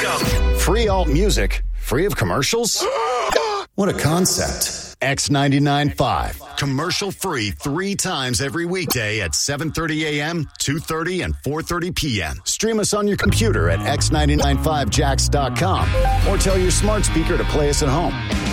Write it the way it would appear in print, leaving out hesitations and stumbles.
go. Free alt music, free of commercials? What a concept. X99.5. Commercial free 3 times every weekday at 7:30 a.m., 2:30, and 4:30 p.m. Stream us on your computer at x995jax.com or tell your smart speaker to play us at home.